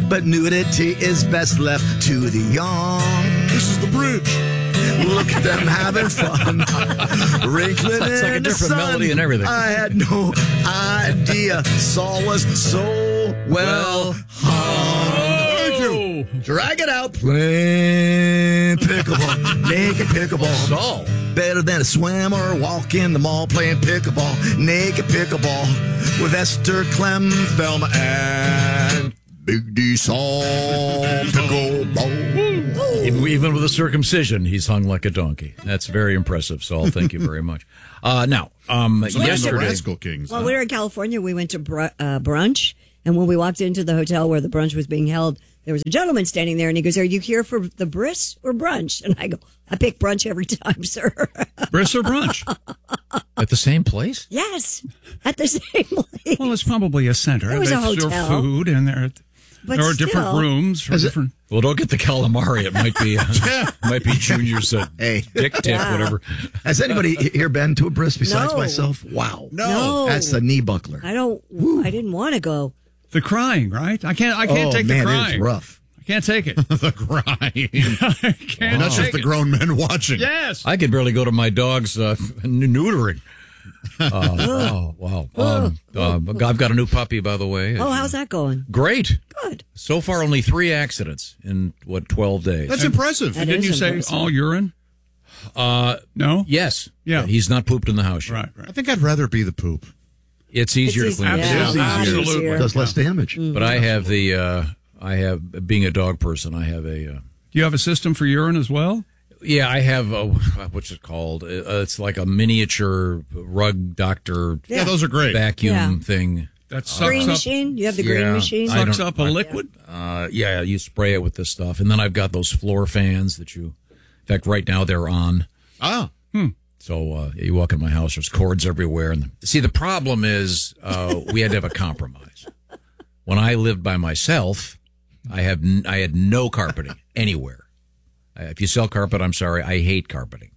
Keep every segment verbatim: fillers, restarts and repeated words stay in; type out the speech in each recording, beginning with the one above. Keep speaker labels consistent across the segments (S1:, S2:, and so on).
S1: but nudity is best left to the young.
S2: This is the bridge.
S1: Look at them having fun. Wrinkling
S3: It's like a
S1: in the
S3: different
S1: sun.
S3: melody and everything.
S1: I had no idea Saul was so well hung. Drag it out. Playing pickleball. Naked pickleball.
S3: Saul.
S1: Better than a swim or walk in the mall playing pickleball. Naked pickleball with Esther Clem, Thelma, and Big D Saul. Pickleball.
S3: Even, even with a circumcision, he's hung like a donkey. That's very impressive, Saul. Thank you very much. Uh, now, um,
S2: So they're the
S3: yesterday,
S2: Rascal Kings.
S4: Well,
S2: huh?
S4: we were in California. We went to br- uh, brunch, and when we walked into the hotel where the brunch was being held, there was a gentleman standing there, and he goes, "Are you here for the bris or brunch?" And I go, "I pick brunch every time, sir."
S5: Bris or brunch?
S3: at the same place?
S4: Yes, at the same place.
S5: Well, it's probably a center.
S4: It was
S5: they
S4: a
S5: serve
S4: hotel.
S5: food, and there,
S4: But
S5: there are
S4: still,
S5: different rooms for
S1: Is it-
S5: different.
S3: Well, don't get the calamari. It might be uh, might be Junior's uh,
S1: Hey.
S3: dick tip,
S4: Yeah.
S3: whatever.
S1: Has anybody here been to a bris besides
S4: No.
S1: myself? Wow.
S4: No.
S1: That's the knee buckler.
S4: I don't. I didn't want to go.
S5: The crying, right? I can't. I can't
S1: oh,
S5: take
S1: man,
S5: the crying.
S1: it's rough.
S5: I can't take it.
S2: The crying.
S5: I can't.
S2: And that's just
S5: take
S2: the
S5: it.
S2: grown men watching.
S5: Yes.
S3: I could barely go to my dog's uh, neutering. Uh, oh, wow. Um, uh, I've got a new puppy, by the way.
S4: Oh, how's that going?
S3: Great.
S4: Good.
S3: So far, only three accidents in, what, twelve days?
S2: That's impressive.
S4: That
S5: Didn't
S4: is
S5: you say
S4: impressive.
S5: all urine?
S3: Uh,
S5: No.
S3: yes.
S5: Yeah.
S3: He's not pooped in the house yet.
S5: Right.
S2: I
S5: Right.
S2: think I'd rather be the poop.
S3: It's easier
S4: It's
S3: to clean.
S4: easy-
S3: up.
S4: yeah,
S5: It is
S4: a lot
S5: easier.
S4: easier.
S1: Does less damage.
S3: But I have the, uh, I have, being a dog person, I have a, uh,
S5: Do you have a system for urine as well?
S3: yeah, I have, a, what's it called? Uh, it's like a miniature rug doctor
S2: Yeah, those are great.
S3: vacuum
S4: Yeah.
S3: thing.
S5: That sucks
S4: Green
S5: up,
S4: machine? You have the green
S3: Yeah,
S4: machine?
S3: I
S5: sucks
S3: don't-
S5: up a liquid.
S3: Uh, yeah, you spray it with this stuff. And then I've got those floor fans that you, in fact, right now they're on.
S2: Ah.
S3: So uh, you walk in my house, there's cords everywhere. And see, the problem is uh, we had to have a compromise. When I lived by myself, I have n- I had no carpeting anywhere. Uh, if you sell carpet, I'm sorry, I hate carpeting.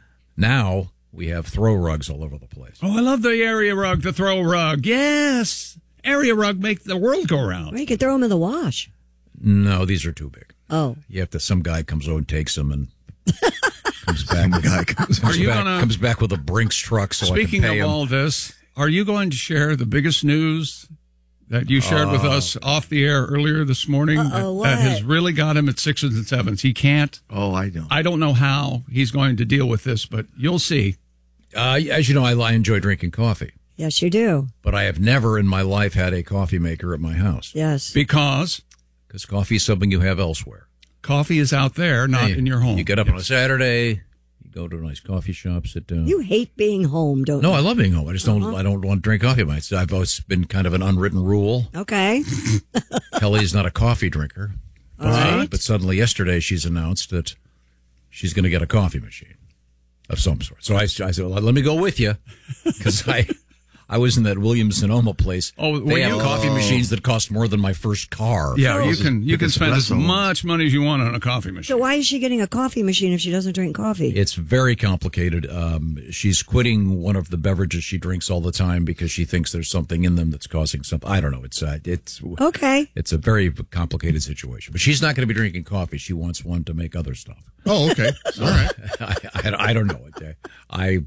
S3: Now we have throw rugs all over the place.
S5: Oh, I love the area rug, the throw rug. Yes. Area rug make the world go round.
S4: Or you could throw them in the wash.
S3: No, these are too big.
S4: Oh.
S3: You have to. Some guy comes over and takes them and comes back. With,
S1: Guy comes-
S3: comes
S5: you
S3: back,
S5: gonna-
S3: comes back with a Brinks truck so
S5: Speaking
S3: I can
S5: of
S3: pay him.
S5: all this, are you going to share the biggest news that you shared with us off the air earlier this morning
S4: Uh-oh,
S5: that, that
S4: what?
S5: has really got him at sixes and sevens? He can't.
S1: Oh, I know.
S5: I don't know how he's going to deal with this, but you'll see.
S3: Uh, as you know, I, I enjoy drinking coffee,
S4: Yes, you do.
S3: but I have never in my life had a coffee maker at my house
S4: Yes.
S5: Because
S3: because coffee is something you have elsewhere.
S5: coffee is out there, not
S3: Hey,
S5: in your home.
S3: You get up on a Saturday, you go to a nice coffee shop, sit down.
S4: You hate being home, don't
S3: no,
S4: you?
S3: I love being home. I just don't.
S4: Uh-huh.
S3: I don't want to drink coffee. Myself. I've always been kind of an unwritten rule.
S4: Okay.
S3: Kelly's not a coffee drinker,
S4: All right.
S3: but suddenly yesterday she's announced that she's going to get a coffee machine of some sort. So I, I said, well, let me go with you because I, I was in that Williams Sonoma place.
S5: Oh,
S3: they
S5: were
S3: have
S5: you?
S3: coffee machines that cost more than my first car.
S5: Yeah, you can you can
S1: Because
S5: spend as
S1: espresso.
S5: much money as you want on a coffee
S4: So
S5: machine.
S4: why is she getting a coffee machine if she doesn't drink coffee?
S3: It's very complicated. Um, she's quitting one of the beverages she drinks all the time because she thinks there's something in them that's causing something. I don't know. It's uh, it's
S4: Okay.
S3: it's a very complicated situation. But she's not going to be drinking coffee. She wants one to make other stuff.
S2: Oh, okay. All right.
S3: I, I, I don't know. I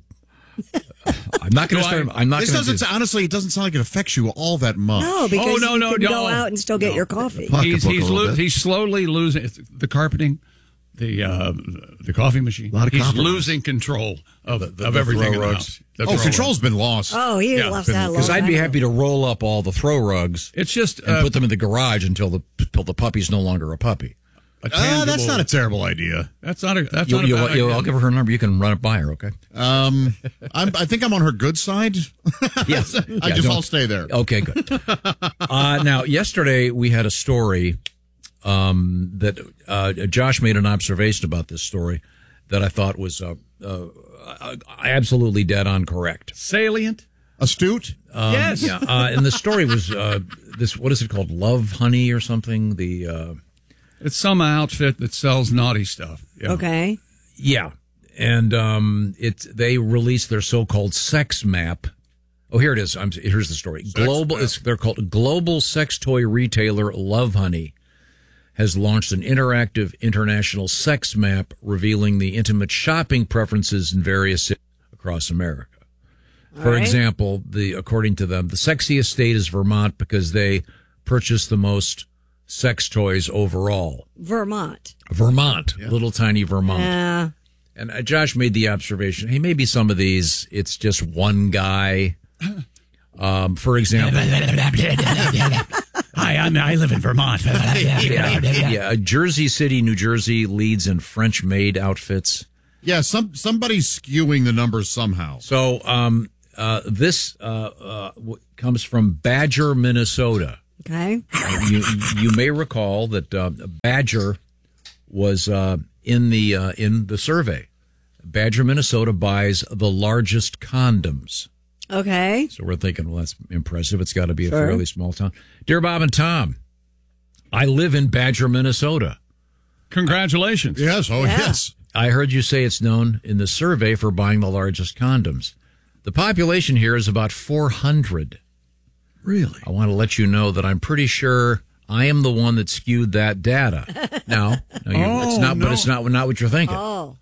S3: I'm not going to
S5: Do I-
S3: start. I'm not
S2: This
S3: going to.
S2: doesn't, honestly, it doesn't sound like it affects you all that much.
S4: No, because
S5: Oh, no, no,
S4: you can
S5: no.
S4: go out and still get your coffee.
S1: Pocketbook
S5: He's
S1: a
S5: he's
S1: little
S5: lo-
S1: bit.
S5: he's slowly losing it's the carpeting, the uh, the coffee machine.
S1: A lot of
S5: he's
S1: compromise.
S5: losing control of,
S3: The- the-
S5: of
S3: the
S5: everything
S3: throw
S5: in the
S3: rugs.
S5: house. The
S2: Oh,
S5: throw
S2: control's
S5: rugs.
S2: been lost.
S4: Oh, he
S5: Yeah,
S4: lost that
S3: Because
S4: long
S3: I'd be
S4: time
S3: happy
S4: ago.
S3: to roll up all the throw rugs
S5: It's just
S3: and
S5: uh,
S3: put them in the garage until the until the puppy's no longer a puppy.
S5: a
S2: Ah,
S5: tangible,
S2: that's not a terrible idea.
S5: That's not a. That's
S3: You,
S5: not a
S3: you,
S5: bad
S3: you,
S5: idea.
S3: I'll give her her number. You can run it by her. Okay.
S2: Um, I'm, I think I'm on her good side.
S3: Yes.
S2: I
S3: Yeah,
S2: just,
S3: don't-
S2: I'll stay there.
S3: Okay, good. uh, now, yesterday we had a story um, that uh, Josh made an observation about this story that I thought was uh, uh, absolutely dead on correct.
S5: salient.
S2: Astute?
S3: Um,
S5: Yes.
S3: Yeah, uh, and the story was uh, this. What is it called? Love Honey or something? The uh,
S5: It's some outfit that sells naughty stuff. Yeah.
S4: Okay.
S3: yeah, and um, it they released their so-called sex map. Oh, here it is. I'm, here's the story. Global.
S2: map.
S3: It's, they're called Global Sex Toy Retailer Love Honey has launched an interactive international sex map revealing the intimate shopping preferences in various cities across America. For
S4: right.
S3: example, the according to them, the sexiest state is Vermont because they purchase the most sex toys overall.
S4: Vermont.
S3: Vermont, little tiny Vermont.
S4: Yeah.
S3: And uh, Josh made the observation, hey, maybe some of these, it's just one guy. Um, for example.
S5: Hi, I'm, I live in Vermont.
S3: yeah, yeah, Jersey City, New Jersey leads in French maid outfits.
S2: Yeah, some somebody's skewing the numbers somehow.
S3: So um, uh, this uh, uh, w- comes from Badger, Minnesota.
S4: Okay.
S3: Uh, you you may recall that uh, Badger was uh, in the uh, in the survey. Badger, Minnesota buys the largest condoms.
S4: Okay.
S3: So we're thinking, well, that's impressive. It's got to be a
S4: Sure.
S3: fairly small town. Dear Bob and Tom, I live in Badger, Minnesota.
S5: Congratulations.
S2: Yes, oh
S4: Yeah.
S2: yes.
S3: I heard you say it's known in the survey for buying the largest condoms. The population here is about four hundred.
S1: Really?
S3: I want to let you know that I'm pretty sure I am the one that skewed that data. Now, no, you,
S5: Oh,
S3: it's not,
S5: no.
S3: but it's not not what you're thinking.
S4: Oh.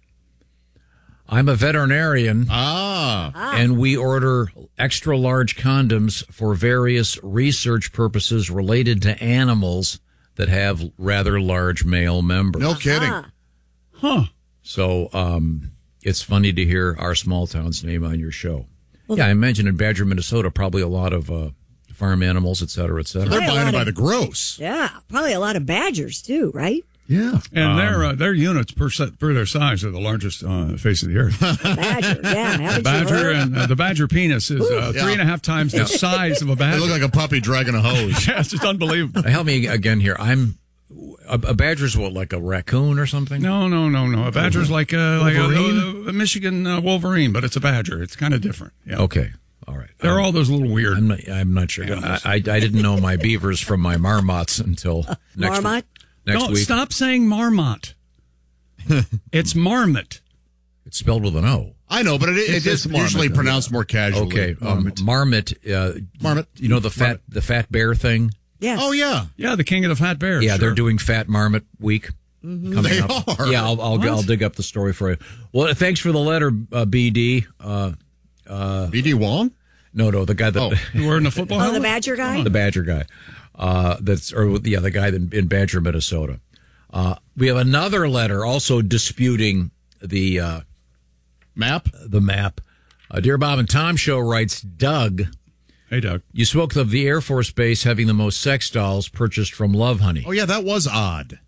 S3: I'm a veterinarian,
S2: Ah.
S3: and we order extra large condoms for various research purposes related to animals that have rather large male members.
S2: No kidding.
S4: Ah.
S5: Huh.
S3: So um, it's funny to hear our small town's name on your show. Yeah, I imagine in Badger, Minnesota, probably a lot of uh, farm animals, et cetera, et cetera.
S2: They're
S4: Probably a
S2: buying
S4: lot
S2: it by
S4: of-
S2: the gross.
S4: Yeah. Probably a lot of badgers, too, right?
S1: Yeah.
S5: And their uh, their units per set, per their size are the largest on the face of the earth.
S4: Badger. Yeah. Haven't you
S5: Badger
S4: heard?
S5: and uh, the badger penis is uh,
S2: Yeah.
S5: three and a half times the size of a
S2: They
S5: badger.
S2: look like a puppy dragging a hose.
S5: Yeah, it's just unbelievable.
S3: Help me again here. I'm a, a badger's what, like a raccoon or something?
S5: No, no, no, no. A badger's like a like a,
S3: Wolverine?
S5: a, a Michigan uh, Wolverine, but it's a badger. It's kind of different. Yeah.
S3: Okay, all right.
S5: They're
S3: Um,
S5: all those little weird.
S3: I'm not. I'm not sure. I, I, I didn't know my beavers from my marmots until next
S4: Marmot?
S3: next
S5: Don't
S3: week.
S5: stop saying marmot. It's marmot.
S3: It's spelled with an O.
S2: I know, but it, it
S1: It's
S2: is
S1: just marmot,
S2: usually
S1: though.
S2: pronounced more casually.
S3: Okay, um, marmot. Uh,
S2: Marmot.
S3: You know the fat the fat bear thing.
S4: Yes.
S2: Oh, yeah.
S5: Yeah, the king of the fat bears.
S3: Yeah,
S5: sure.
S3: they're doing Fat Marmot Week coming
S2: They
S3: up.
S2: are.
S3: Yeah, I'll I'll, I'll dig up the story for you. Well, thanks for the letter, uh, B D. Uh,
S2: B D Wong?
S3: no, no, the guy that
S2: Oh.
S5: You wearing the football
S4: Oh,
S5: helmet?
S4: the badger guy?
S3: the Badger guy. Uh, that's or yeah, the guy in, in Badger, Minnesota. Uh, we have another letter also disputing the uh,
S2: Map?
S3: the map. Uh, Dear Bob and Tom show writes Doug.
S5: Hey, Doug.
S3: You spoke of the Air Force Base having the most sex dolls purchased from Love Honey.
S2: Oh, yeah, that was odd.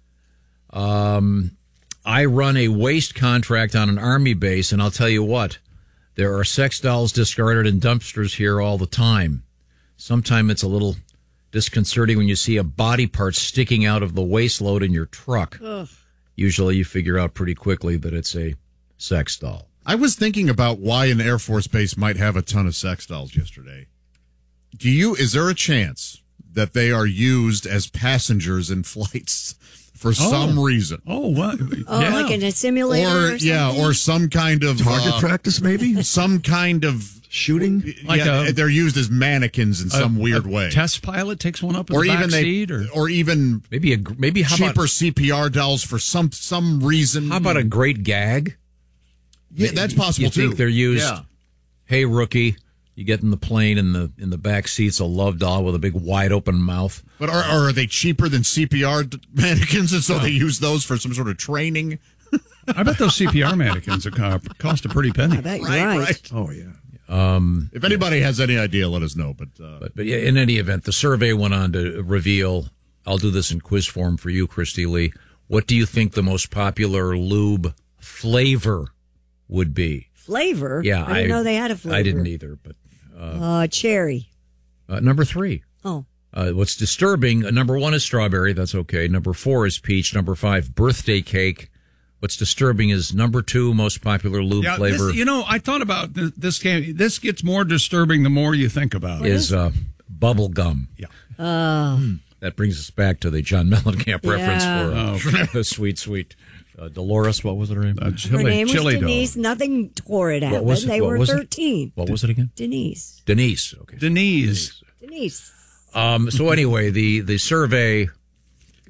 S3: I run a waste contract on an Army base, and I'll tell you what, there are sex dolls discarded in dumpsters here all the time. Sometimes it's a little disconcerting when you see a body part sticking out of the waste load in your truck. Usually you figure out pretty quickly that it's a sex doll.
S2: I was thinking about why an Air Force base might have a ton of sex dolls yesterday. Do you, is there a chance that they are used as passengers in flights for some reason?
S5: Oh, what?
S4: Oh,
S5: yeah.
S4: like in a simulator or,
S2: Or,
S4: something?
S2: yeah, or some kind of,
S1: Target
S2: uh,
S1: practice, maybe?
S2: some kind of,
S1: Shooting?
S5: Like
S2: yeah,
S5: a-
S2: they're used as mannequins in some
S5: A-
S2: weird
S5: a
S2: way.
S5: Test pilot takes one up in
S2: Or
S5: the
S2: even
S5: back
S2: they,
S5: seat, or
S2: or even
S3: Maybe a gr- maybe how
S2: cheaper
S3: about
S2: C P R dolls for some some reason.
S3: how about a great gag?
S2: Yeah, that's possible
S3: You
S2: too.
S3: think they're used?
S2: Yeah.
S3: Hey, rookie, you get in the plane in the in the back seat's a love doll with a big wide open mouth.
S2: But are, are they cheaper than C P R d- mannequins, and so they use those for some sort of training?
S5: I bet those C P R mannequins uh, cost a pretty penny.
S4: I bet you're right.
S1: Oh, yeah.
S2: If anybody has any idea, let us know. But, uh,
S3: But, but yeah, in any event, the survey went on to reveal. I'll do this in quiz form for you, Christy Lee. What do you think the most popular lube flavor would be?
S4: Flavor?
S3: Yeah,
S4: I didn't know they had a flavor.
S3: I didn't either. But
S4: Uh, cherry.
S3: uh, number three.
S4: Oh.
S3: Uh, what's disturbing? Uh, number one is strawberry. That's okay. Number four is peach. Number five, birthday cake. What's disturbing is number two most popular lube
S5: Yeah,
S3: flavor
S5: this, you know, I thought about this, this game. This gets more disturbing the more you think about it.
S3: is uh, bubble gum.
S5: Yeah.
S3: That brings us back to the John Mellencamp reference
S4: Yeah.
S3: for uh, sweet, sweet uh, Dolores. What was her name?
S5: Uh,
S4: Her
S5: chili,
S4: name was
S5: chili
S4: Denise.
S5: dog.
S4: Nothing torrid happened.
S3: was it?
S4: They
S3: What
S4: were
S3: was it?
S4: thirteen.
S3: What was it again?
S4: Denise.
S3: Denise. Okay.
S5: Denise.
S4: Denise.
S3: Um, so anyway, the the survey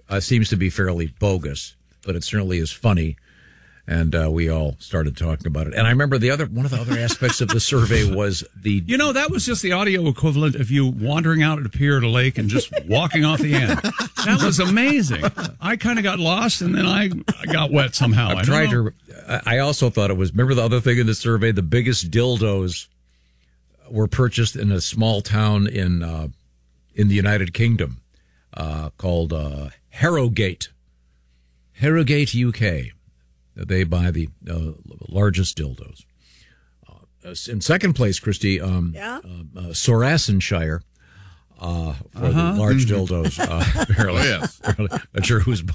S3: uh, seems to be fairly bogus, but it certainly is funny. And uh, we all started talking about it. And I remember the other one of the other aspects of the survey was the
S5: You know, that was just the audio equivalent of you wandering out at a pier at a lake and just walking off the end. That was amazing. I kind of got lost, and then I, I got wet somehow. I
S3: I've
S5: don't
S3: tried
S5: know.
S3: to. I also thought it was. Remember the other thing in the survey? The biggest dildos were purchased in a small town in uh, in the United Kingdom uh, called uh, Harrogate, Harrogate, U K. They buy the uh, largest dildos. Uh, in second place, Christy, um,
S4: Yeah.
S3: uh, uh, Sorasanshire uh, for
S5: Uh-huh.
S3: the large dildos. Uh, apparently,
S2: Oh, yes.
S3: apparently. Not sure who's